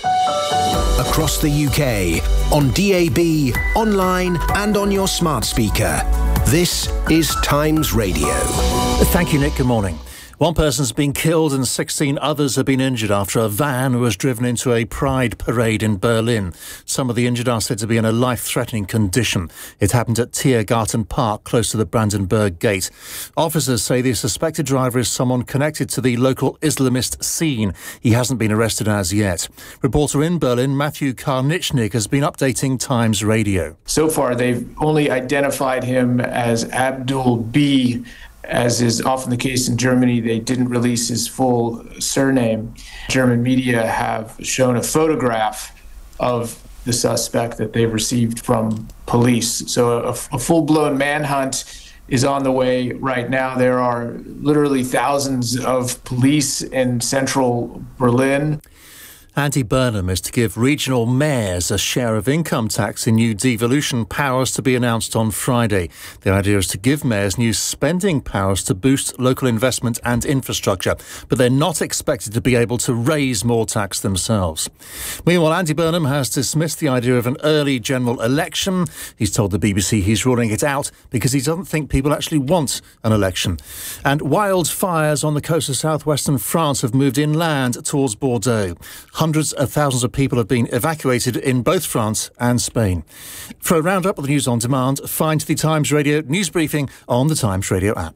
Across the UK, on DAB, online and on your smart speaker. This is Times Radio. Thank you, Nick. Good morning. One person's been killed and 16 others have been injured after a van was driven into a pride parade in Berlin. Some of the injured are said to be in a life-threatening condition. It happened at Tiergarten Park, close to the Brandenburg Gate. Officers say the suspected driver is someone connected to the local Islamist scene. He hasn't been arrested as yet. Reporter in Berlin, Matthew Karnichnik, has been updating Times Radio. So far, they've only identified him as Abdul B. As is often the case in Germany, they didn't release his full surname. German media have shown a photograph of the suspect that they've received from police. So a full-blown manhunt is on the way right now. There are literally thousands of police in central Berlin. Andy Burnham is to give regional mayors a share of income tax in new devolution powers to be announced on Friday. The idea is to give mayors new spending powers to boost local investment and infrastructure, but they're not expected to be able to raise more tax themselves. Meanwhile, Andy Burnham has dismissed the idea of an early general election. He's told the BBC he's ruling it out because he doesn't think people actually want an election. And wildfires on the coast of southwestern France have moved inland towards Bordeaux. Hundreds of thousands of people have been evacuated in both France and Spain. For a roundup of the news on demand, find the Times Radio news briefing on the Times Radio app.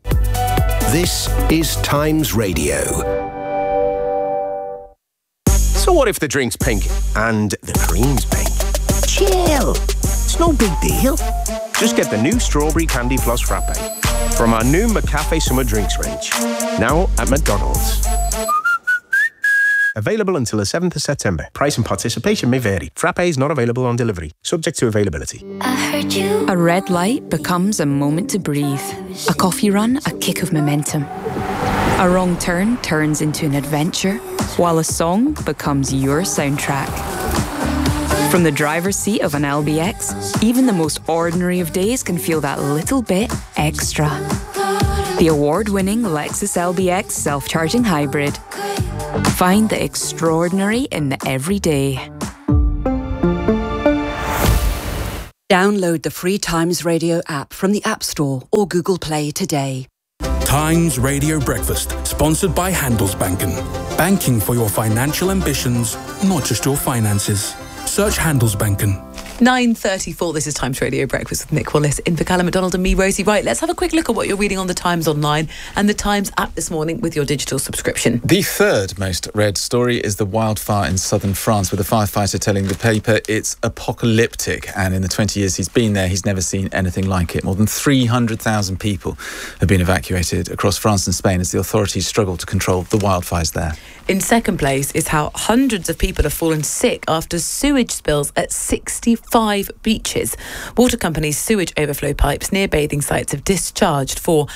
This is Times Radio. So what if the drink's pink and the cream's pink? Chill. It's no big deal. Just get the new Strawberry Candy Floss Frappe from our new McCafe Summer Drinks range. Now at McDonald's. Available until the 7th of September. Price and participation may vary. Frappés not available on delivery. Subject to availability. A red light becomes a moment to breathe. A coffee run, a kick of momentum. A wrong turn turns into an adventure, while a song becomes your soundtrack. From the driver's seat of an LBX, even the most ordinary of days can feel that little bit extra. The award-winning Lexus LBX self-charging hybrid. Find the extraordinary in the everyday. Download the free Times Radio app from the App Store or Google Play today. Times Radio Breakfast, sponsored by Handelsbanken. Banking for your financial ambitions, not just your finances. Search Handelsbanken. 9:34, this is Times Radio Breakfast with Nick Wallace, in for Callum McDonald and me, Rosie Wright. Let's have a quick look at what you're reading on the Times online and the Times app this morning with your digital subscription. The third most read story is the wildfire in southern France, with a firefighter telling the paper it's apocalyptic, and in the 20 years he's been there, he's never seen anything like it. More than 300,000 people have been evacuated across France and Spain as the authorities struggle to control the wildfires there. In second place is how hundreds of people have fallen sick after sewage spills at 65 beaches. Water companies' sewage overflow pipes near bathing sites have discharged for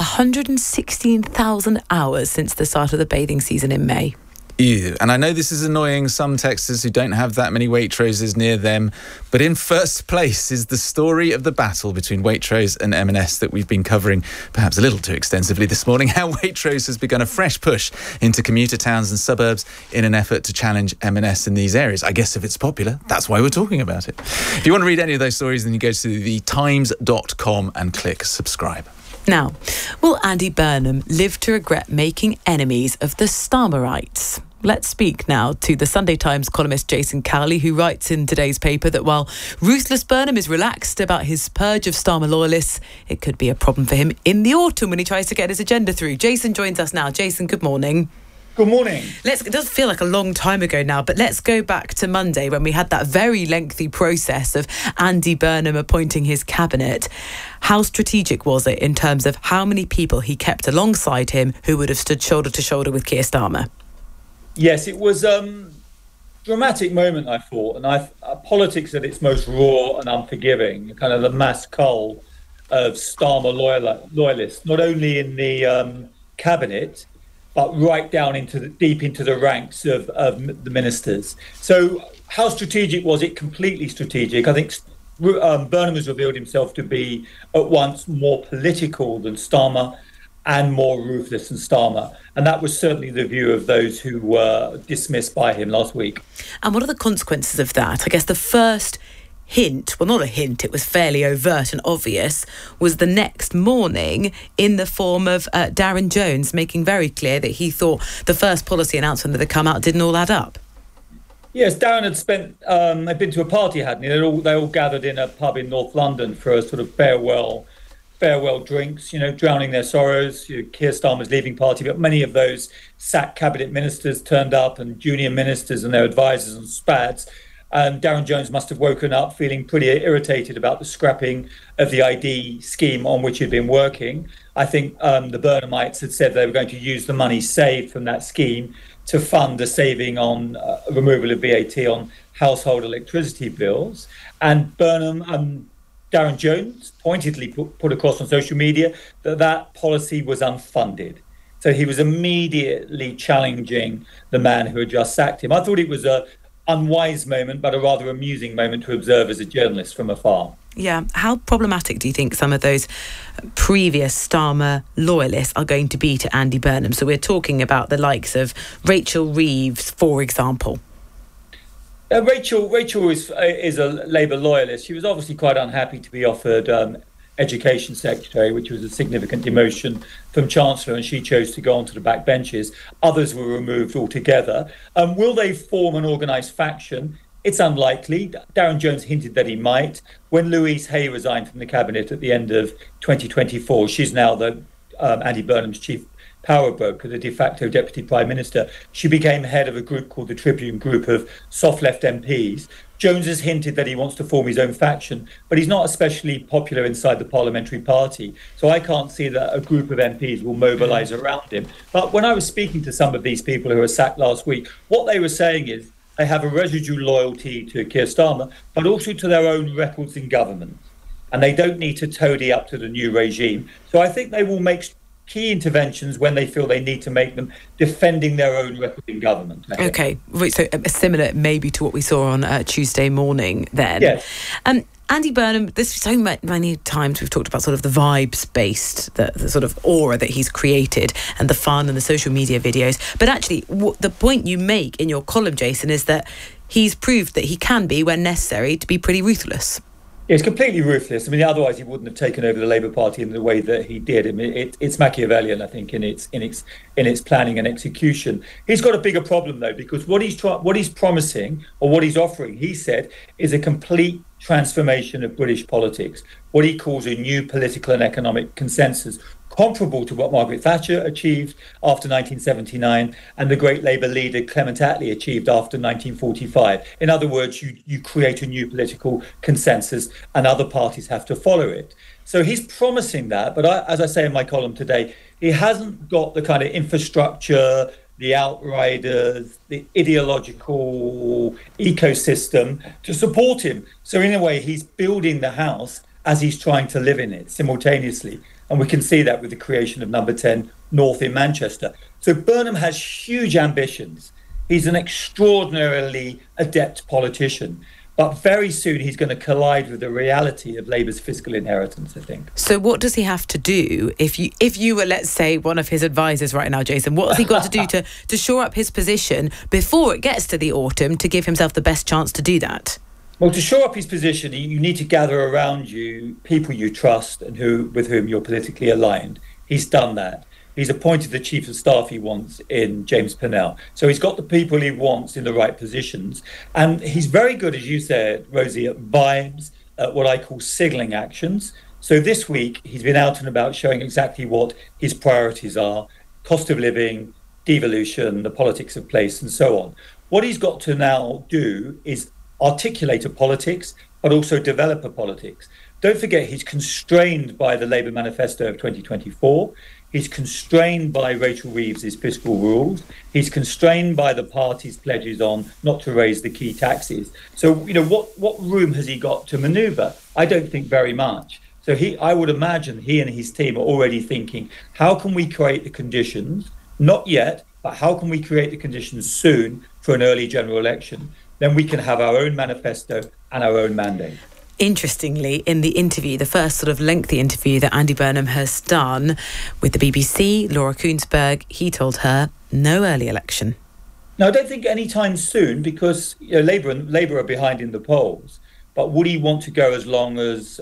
116,000 hours since the start of the bathing season in May. Ew. And I know this is annoying some Texans who don't have that many Waitroses near them, but in first place is the story of the battle between Waitrose and M&S that we've been covering perhaps a little too extensively this morning. How Waitrose has begun a fresh push into commuter towns and suburbs in an effort to challenge M&S in these areas. I guess if it's popular, that's why we're talking about it. If you want to read any of those stories, then you go to thetimes.com and click subscribe. Now, will Andy Burnham live to regret making enemies of the Starmerites? Let's speak now to the Sunday Times columnist Jason Cowley, who writes in today's paper that while ruthless Burnham is relaxed about his purge of Starmer loyalists, it could be a problem for him in the autumn when he tries to get his agenda through. Jason joins us now. Jason, good morning. Good morning. It does feel like a long time ago now, but let's go back to Monday when we had that very lengthy process of Andy Burnham appointing his cabinet. How strategic was it in terms of how many people he kept alongside him who would have stood shoulder to shoulder with Keir Starmer? Yes, it was a dramatic moment, I thought, and politics at its most raw and unforgiving, kind of the mass cull of Starmer loyalists, not only in the cabinet, but right down deep into the ranks of the ministers. So how strategic was it? Completely strategic. I think Burnham has revealed himself to be at once more political than Starmer and more ruthless than Starmer. And that was certainly the view of those who were dismissed by him last week. And what are the consequences of that? I guess the first hint, well, not a hint, it was fairly overt and obvious, was the next morning in the form of Darren Jones making very clear that he thought the first policy announcement that had come out didn't all add up. Yes, Darren had they'd been to a party, hadn't he? They all gathered in a pub in North London for a sort of farewell drinks, drowning their sorrows. Keir Starmer's leaving party, but many of those sacked cabinet ministers turned up, and junior ministers and their advisors and spads. And Darren Jones must have woken up feeling pretty irritated about the scrapping of the ID scheme on which he'd been working. I think the Burnhamites had said they were going to use the money saved from that scheme to fund a saving on removal of VAT on household electricity bills. And Darren Jones pointedly put across on social media that policy was unfunded. So he was immediately challenging the man who had just sacked him. I thought it was a unwise moment, but a rather amusing moment to observe as a journalist from afar. Yeah. How problematic do you think some of those previous Starmer loyalists are going to be to Andy Burnham? So we're talking about the likes of Rachel Reeves, for example. Rachel is a Labour loyalist. She was obviously quite unhappy to be offered Education Secretary, which was a significant demotion from Chancellor, and she chose to go onto the back benches. Others were removed altogether. Will they form an organised faction? It's unlikely. Darren Jones hinted that he might. When Louise Hay resigned from the cabinet at the end of 2024, she's now Andy Burnham's chief power broker, the de facto deputy prime minister, she became head of a group called the Tribune Group of soft left MPs. Jones has hinted that he wants to form his own faction, but he's not especially popular inside the parliamentary party. So I can't see that a group of MPs will mobilise around him. But when I was speaking to some of these people who were sacked last week, what they were saying is they have a residual loyalty to Keir Starmer, but also to their own records in government. And they don't need to toady up to the new regime. So I think they will make key interventions when they feel they need to make them, defending their own record in government. Okay, so similar maybe to what we saw on Tuesday morning then. Yes. Andy Burnham, there's so many times we've talked about sort of the vibes-based, the sort of aura that he's created and the fun and the social media videos. But actually, the point you make in your column, Jason, is that he's proved that he can be, when necessary, to be pretty ruthless. It's completely ruthless. I mean, otherwise he wouldn't have taken over the Labour Party in the way that he did. I mean, it's Machiavellian, I think, in its planning and execution. He's got a bigger problem though, because what he's promising or what he's offering, he said, is a complete transformation of British politics. What he calls a new political and economic consensus, comparable to what Margaret Thatcher achieved after 1979 and the great Labour leader Clement Attlee achieved after 1945. In other words, you create a new political consensus and other parties have to follow it. So he's promising that, but as I say in my column today, he hasn't got the kind of infrastructure, the outriders, the ideological ecosystem to support him. So in a way, he's building the house as he's trying to live in it simultaneously. And we can see that with the creation of Number 10 North in Manchester. So Burnham has huge ambitions. He's an extraordinarily adept politician. But very soon he's going to collide with the reality of Labour's fiscal inheritance, I think. So what does he have to do if you were, let's say, one of his advisors right now, Jason? What has he got to do to shore up his position before it gets to the autumn to give himself the best chance to do that? Well, to shore up his position, you need to gather around you people you trust and with whom you're politically aligned. He's done that. He's appointed the chief of staff he wants in James Purnell. So he's got the people he wants in the right positions. And he's very good, as you said, Rosie, at vibes, at what I call signalling actions. So this week, he's been out and about showing exactly what his priorities are: cost of living, devolution, the politics of place, and so on. What he's got to now do is articulate a politics, but also develop a politics. Don't forget, he's constrained by the Labour manifesto of 2024. He's constrained by Rachel Reeves's fiscal rules. He's constrained by the party's pledges on not to raise the key taxes. So, what room has he got to manoeuvre? I don't think very much. So I would imagine he and his team are already thinking, how can we create the conditions, not yet, but how can we create the conditions soon for an early general election? Then we can have our own manifesto and our own mandate. Interestingly, in the interview, the first sort of lengthy interview that Andy Burnham has done with the BBC, Laura Kuenssberg, he told her no early election. No, I don't think any time soon, because Labour are behind in the polls. But would he want to go as long as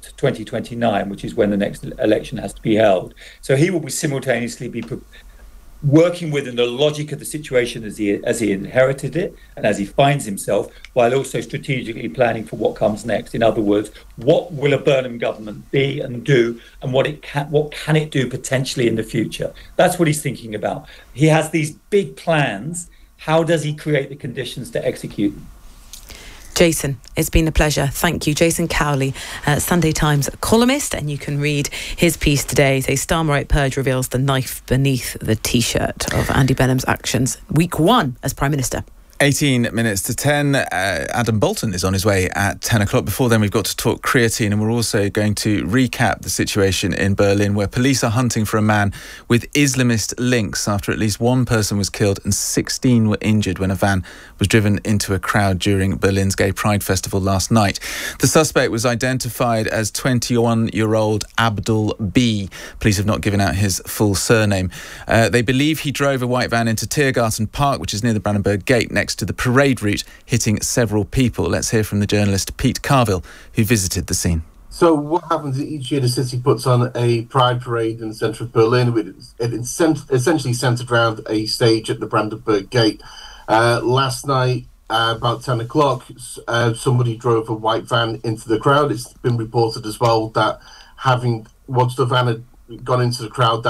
2029, which is when the next election has to be held? So he will be simultaneously be working within the logic of the situation as he inherited it and as he finds himself, while also strategically planning for what comes next. In other words, what will a Burnham government be and do, and what can it do potentially in the future? That's what he's thinking about. He has these big plans. How does he create the conditions to execute them? Jason, it's been a pleasure. Thank you. Jason Cowley, Sunday Times columnist, and you can read his piece today. Say, Starmerite purge reveals the knife beneath the T-shirt of Andy Burnham's actions. Week 1 as Prime Minister. 18 minutes to 10. Adam Bolton is on his way at 10 o'clock. Before then, we've got to talk creatine, and we're also going to recap the situation in Berlin, where police are hunting for a man with Islamist links after at least one person was killed and 16 were injured when a van was driven into a crowd during Berlin's Gay Pride Festival last night. The suspect was identified as 21-year-old Abdul B. Police have not given out his full surname. They believe he drove a white van into Tiergarten Park, which is near the Brandenburg Gate, next to the parade route, hitting several people. Let's hear from the journalist Pete Carville, who visited the scene. So what happens each year, the city puts on a pride parade in the centre of Berlin. It's essentially centred around a stage at the Brandenburg Gate. Last night, about 10 o'clock, somebody drove a white van into the crowd. It's been reported as well that once the van had gone into the crowd, that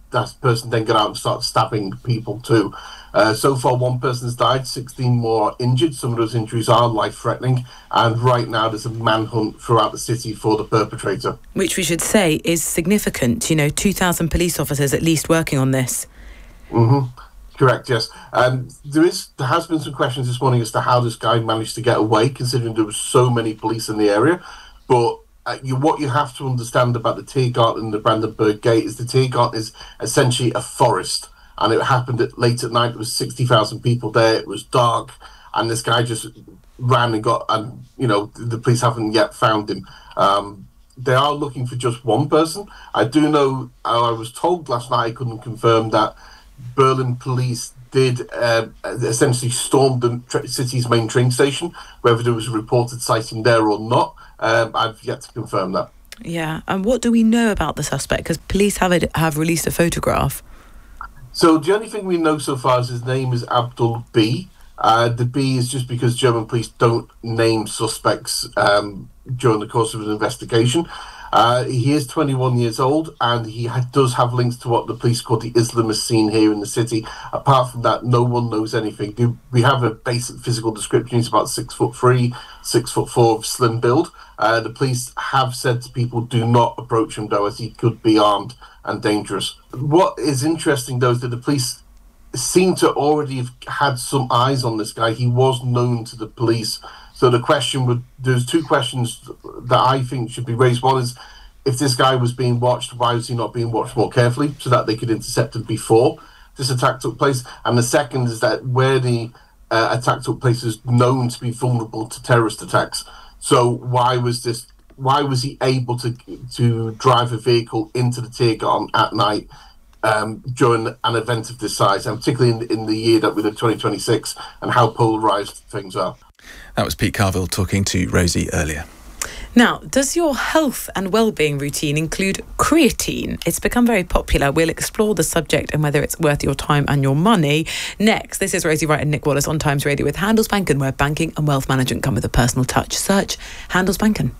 that person then got out and started stabbing people too. So far, one person's died, 16 more are injured. Some of those injuries are life-threatening, and right now there's a manhunt throughout the city for the perpetrator. Which we should say is significant. 2,000 police officers at least working on this. Mm-hmm. Correct, yes. There has been some questions this morning as to how this guy managed to get away, considering there were so many police in the area. But what you have to understand about the Tiergarten and the Brandenburg Gate is the Tiergarten is essentially a forest. And it happened late at night. There was 60,000 people there. It was dark. And this guy just ran and the police haven't yet found him. They are looking for just one person. I do know, I was told last night, I couldn't confirm that Berlin police did essentially storm the city's main train station. Whether there was a reported sighting there or not, I've yet to confirm that. Yeah, and what do we know about the suspect? Because police have released a photograph. So the only thing we know so far is his name is Abdul B. The B is just because German police don't name suspects during the course of an investigation. He is 21 years old, and he does have links to what the police call the Islamist scene here in the city. Apart from that, no one knows anything. We have a basic physical description. He's about 6'3", 6'4" of slim build. The police have said to people, do not approach him, though, as he could be armed and dangerous. What is interesting, though, is that the police seem to already have had some eyes on this guy. He was known to the police. So there's two questions that I think should be raised. One is, if this guy was being watched, why was he not being watched more carefully so that they could intercept him before this attack took place? And the second is that where the attack took place is known to be vulnerable to terrorist attacks. So why was he able to drive a vehicle into the Tiergarten at night during an event of this size, and particularly in the year that we live, 2026, and how polarised things are? That was Pete Carville talking to Rosie earlier. Now, does your health and well-being routine include creatine? It's become very popular. We'll explore the subject and whether it's worth your time and your money. Next, this is Rosie Wright and Nick Wallace on Times Radio with Handelsbanken, where banking and wealth management come with a personal touch. Search Handelsbanken.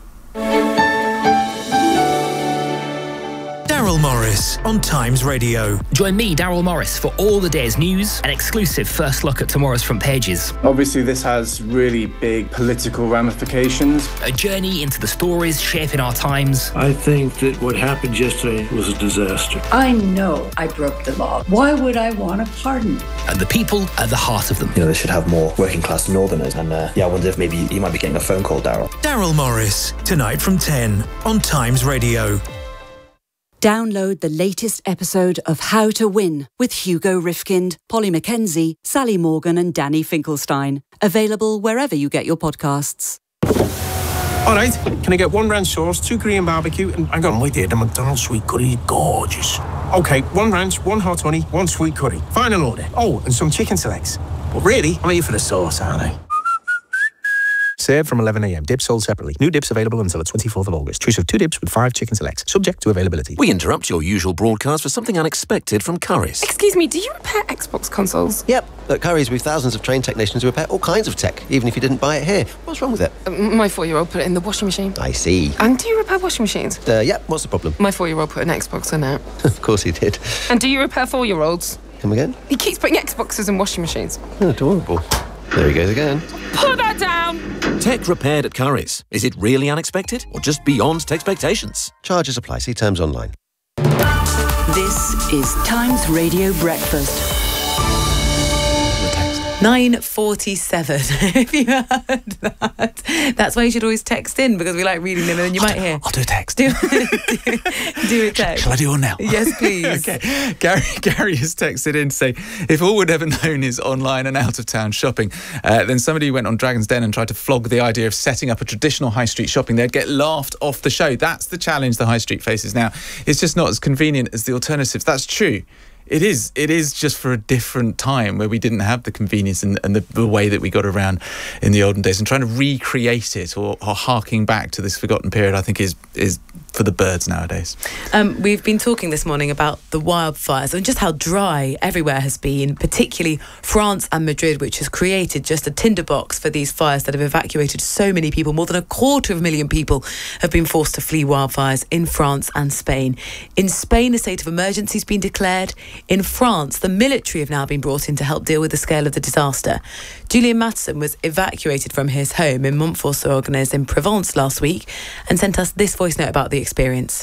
Daryl Morris on Times Radio. Join me, Daryl Morris, for all the day's news, an exclusive first look at tomorrow's front pages. Obviously, this has really big political ramifications. A journey into the stories shaping our times. I think that what happened yesterday was a disaster. I know I broke the law. Why would I want a pardon? And the people at the heart of them. They should have more working class northerners. And I wonder if maybe you might be getting a phone call, Daryl. Daryl Morris, tonight from 10 on Times Radio. Download the latest episode of How to Win with Hugo Rifkind, Polly Mackenzie, Sally Morgan and Danny Finkelstein. Available wherever you get your podcasts. All right, can I get 1 ranch sauce, 2 Korean barbecue, and hang on, wait there, the McDonald's sweet curry, gorgeous. Okay, 1 ranch, 1 hot honey, 1 sweet curry. Final order. Oh, and some chicken selects. But really, I'm here for the sauce, aren't I? Served from 11 a.m. Dips sold separately. New dips available until the 24th of August. Choice of 2 dips with 5 chicken selects. Subject to availability. We interrupt your usual broadcast for something unexpected from Currys. Excuse me, do you repair Xbox consoles? Yep. At Currys, we've thousands of trained technicians who repair all kinds of tech, even if you didn't buy it here. What's wrong with it? My 4-year-old put it in the washing machine. I see. And do you repair washing machines? Yep. What's the problem? My 4-year-old put an Xbox in it. Of course he did. And do you repair 4-year-olds? Come again? He keeps putting Xboxes in washing machines. Oh, adorable. There he goes again. Put that down! Tech repaired at Currys. Is it really unexpected or just beyond expectations? Charges apply. See terms online. This is Times Radio Breakfast. 9:47. If you heard that, that's why you should always text in, because we like reading them, and then you might hear. I'll do a text. Do a text. Shall I do one now? Yes, please. Okay. Gary has texted in to say, if all we'd ever known is online and out of town shopping, then somebody went on Dragon's Den and tried to flog the idea of setting up a traditional high street shopping, they'd get laughed off the show. That's the challenge the high street faces now. It's just not as convenient as the alternatives. That's true. It is just for a different time where we didn't have the convenience and the way that we got around in the olden days, and trying to recreate it or harking back to this forgotten period, I think is for the birds nowadays. We've been talking this morning about the wildfires and just how dry everywhere has been, particularly France and Madrid, which has created just a tinderbox for these fires that have evacuated so many people. More than 250,000 people have been forced to flee wildfires in France and Spain. In Spain, a state of emergency has been declared. In France, the military have now been brought in to help deal with the scale of the disaster. Julian Matheson was evacuated from his home in Montfort-sur-Ornaise in Provence last week and sent us this voice note about the experience.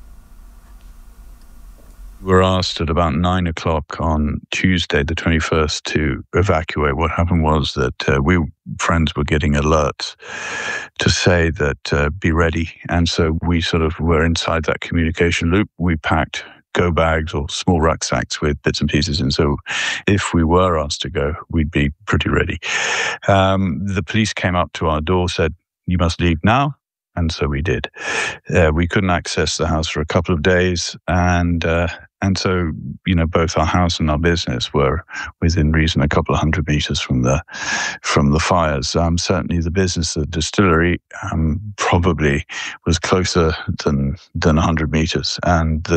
We were asked at about 9 o'clock on Tuesday, the 21st, to evacuate. What happened was that friends were getting alerts to say that be ready. And so we sort of were inside that communication loop. We packed go bags or small rucksacks with bits and pieces. And so if we were asked to go, we'd be pretty ready. The police came up to our door, said, "You must leave now." And so we did. We couldn't access the house for a couple of days, and so both our house and our business were within reason a couple of 100 meters from the fires. Certainly, the business, the distillery, probably was closer than 100 meters, and